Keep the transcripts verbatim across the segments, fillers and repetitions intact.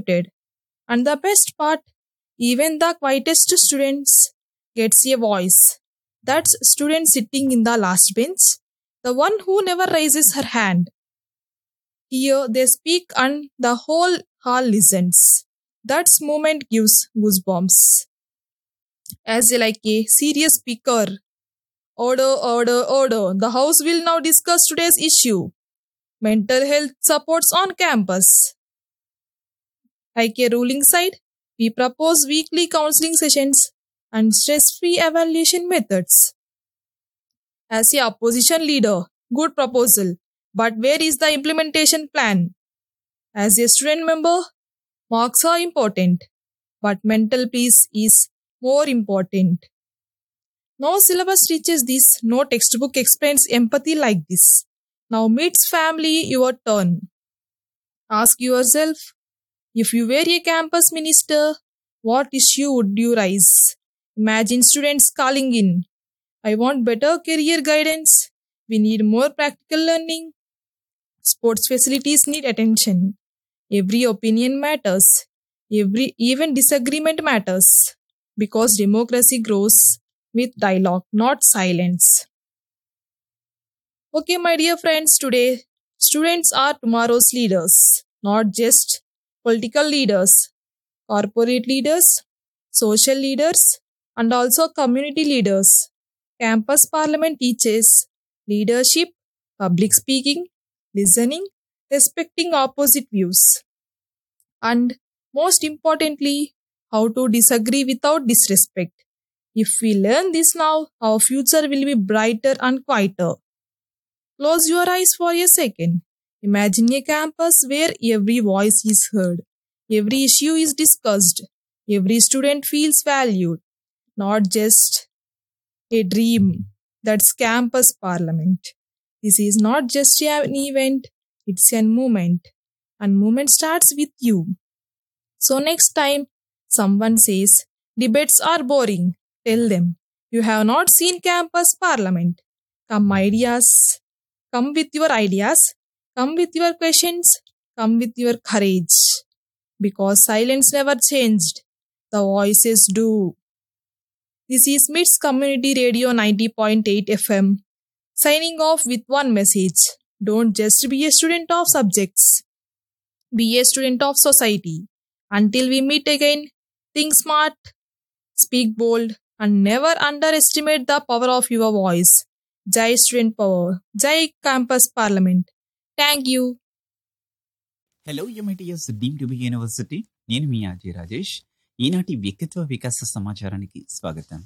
celebrated. And the best part, even the quietest students gets a voice. That's student sitting in the last bench, the one who never raises her hand. Here they speak and the whole hall listens. That moment gives goosebumps. As a, like a serious speaker, order, order, order. The house will now discuss today's issue. Mental health supports on campus. Like a ruling side, we propose weekly counseling sessions and stress-free evaluation methods. As a opposition leader, good proposal, but where is the implementation plan? As a student member, marks are important, but mental peace is more important. No syllabus teaches this, no textbook explains empathy like this. Now meets family, your turn. Ask yourself, if you were a campus minister, what issue would you raise? Imagine students calling in. I want better career guidance. We need more practical learning. Sports facilities need attention. Every opinion matters. Every even disagreement matters. Because democracy grows with dialogue, not silence. Okay, my dear friends, today students are tomorrow's leaders, not just political leaders, corporate leaders, social leaders, and also community leaders. Campus parliament teaches leadership, public speaking, listening, respecting opposite views, and most importantly, how to disagree without disrespect. If we learn this now, our future will be brighter and quieter. Close your eyes for a second. Imagine a campus where every voice is heard, every issue is discussed, every student feels valued, not just a dream. That's campus parliament. This is not just an event, it's a movement. And movement starts with you. So next time someone says debates are boring, tell them you have not seen campus parliament. Come ideas, come with your ideas, come with your questions, come with your courage. Because silence never changed, the voices do. This is MITS Community Radio ninety point eight F M. Signing off with one message. Don't just be a student of subjects. Be a student of society. Until we meet again, think smart, speak bold, and never underestimate the power of your voice. Jai Student Power. Jai Campus Parliament. Thank you. Hello యుమిటిఎస్ deem to be university. నేను మీ Aussie Rajesh. ఈనాటి వ్యక్తిత్వ వికాస సమాచారానికి స్వాగతం.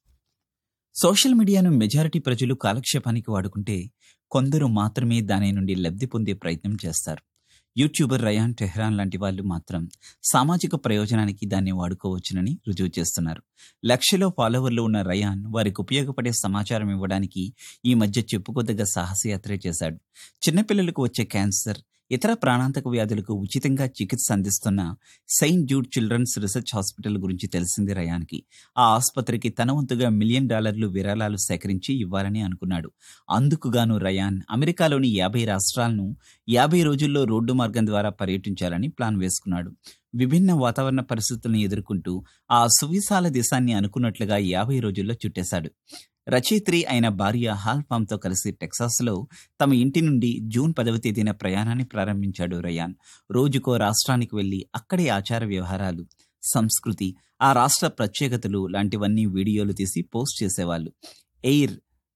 Social మీడియాను majority ప్రజలు కాలక్షేపానికి వాడుకుంటే కొందరు మాత్రమే దాని నుండి లబ్ధి పొందే ప్రయత్నం చేస్తారు. యూట్యూబర్ రయాన్ టెహ్రాన్ లాంటి వాళ్ళు మాత్రం సామాజిక ప్రయోజనానికి దాన్ని వాడుకోవచ్చునని రుజువు చేస్తున్నారు. లక్షలో ఫాలోవర్లు ఉన్న రయాన్ వారికి ఉపయోగపడే సమాచారం ఇవ్వడానికి ఈ మధ్య చెప్పుకోదగ్గ సాహసయాత్ర చేశాడు. చిన్నపిల్లలకు వచ్చే క్యాన్సర్, ఇతర ప్రాణాంతక వ్యాధులకు ఉచితంగా చికిత్స అందిస్తున్న Saint Jude children's research hospital గురించి తెలిసింది రయాన్కి. ఆ ఆసుపత్రికి తన వంతుగా మిలియన్ డాలర్లు విరాళాలు సేకరించి ఇవ్వాలని అనుకున్నాడు. అందుకుగాను రయాన్ అమెరికాలోని యాభై రాష్ట్రాలను యాభై రోజుల్లో రోడ్డు మార్గం ద్వారా పర్యటించాలని ప్లాన్ వేసుకున్నాడు. విభిన్న వాతావరణ పరిస్థితులను ఎదుర్కొంటూ ఆ సువిశాల దేశాన్ని అనుకున్నట్లుగా యాభై రోజుల్లో చుట్టేశాడు. రచయిత్రి అయిన భార్య హాల్ పామ్తో కలిసి టెక్సాస్లో తమ ఇంటి నుండి జూన్ పదవ తేదీన ప్రయాణాన్ని ప్రారంభించాడు రయాన్. రోజుకో రాష్ట్రానికి వెళ్లి అక్కడి ఆచార వ్యవహారాలు, సంస్కృతి, ఆ రాష్ట్ర ప్రత్యేకతలు లాంటివన్నీ వీడియోలు తీసి పోస్ట్ చేసేవాళ్ళు. ఎయిర్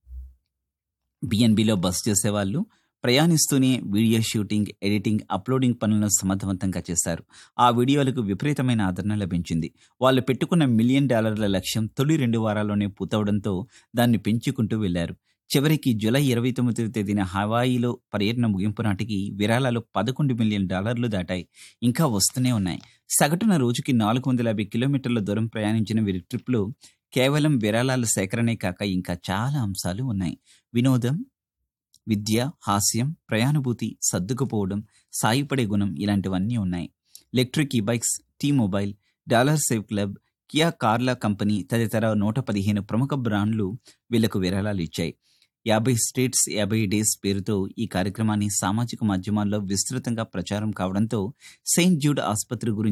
బిఎన్బిలో బస్ చేసేవాళ్ళు. ప్రయాణిస్తూనే వీడియో షూటింగ్, ఎడిటింగ్, అప్లోడింగ్ పనులను సమర్థవంతంగా చేశారు. ఆ వీడియోలకు విపరీతమైన ఆదరణ లభించింది. వాళ్ళు పెట్టుకున్న మిలియన్ డాలర్ల లక్ష్యం తొలి రెండు వారాల్లోనే పూర్తవడంతో దాన్ని పెంచుకుంటూ వెళ్లారు. చివరికి జూలై ఇరవై తొమ్మిదవ తేదీన హవాయిలో పర్యటన ముగింపు నాటికి విరాళాలు పదకొండు మిలియన్ డాలర్లు దాటాయి. ఇంకా వస్తూనే ఉన్నాయి. సగటున రోజుకి నాలుగు వందల యాభై కిలోమీటర్ల దూరం ప్రయాణించిన వీరి ట్రిప్లో కేవలం విరాళాల సేకరణే కాక ఇంకా చాలా అంశాలు ఉన్నాయి. వినోదం, విద్య, హాస్యం, ప్రయాణభూతి, సర్దుకుపోవడం, సాయపడే గుణం ఇలాంటివన్నీ ఉన్నాయి. ఎలక్ట్రిక్ ఈ bikes, tea mobile, dollar save club, Kia కార్ల కంపెనీ తదితర నూట పదిహేను ప్రముఖ బ్రాండ్లు వీళ్లకు విరాళాలు ఇచ్చాయి. యాభై స్టేట్స్ యాభై డేస్ పేరుతో ఈ కార్యక్రమాన్ని సామాజిక మాధ్యమాల్లో విస్తృతంగా ప్రచారం కావడంతో సెయింట్ జూడ్ ఆసుపత్రి గురించి